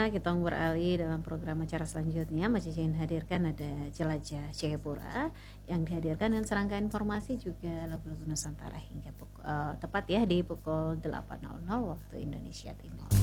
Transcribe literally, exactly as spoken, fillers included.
kita beralih dalam program acara selanjutnya. Mas Cici hadirkan ada Jelajah Jayapura yang dihadirkan dengan serangkaian informasi juga lagu-lagu Nusantara hingga pukul, uh, tepat ya di pukul delapan waktu Indonesia Timur.